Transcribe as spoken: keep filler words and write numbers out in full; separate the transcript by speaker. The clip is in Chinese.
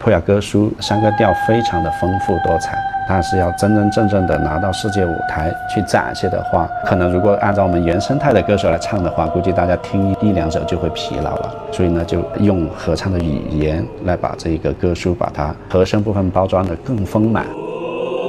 Speaker 1: 普雅歌书山歌调非常的丰富多彩，但是要真真正正的拿到世界舞台去展现的话，可能如果按照我们原生态的歌手来唱的话，估计大家听一两首就会疲劳了。所以呢，就用合唱的语言来把这一个歌书把它和声部分包装的更丰满。